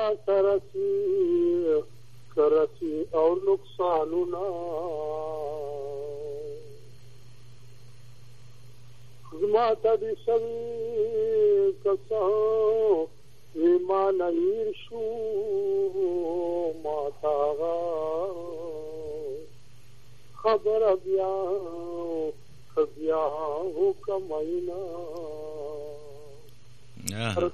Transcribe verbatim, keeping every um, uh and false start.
ترسی کرسی اور نقصاننا زماتا دی سوی کسان ایمان ایر شو ماتا غا خبر بیا خبیا حکم اینا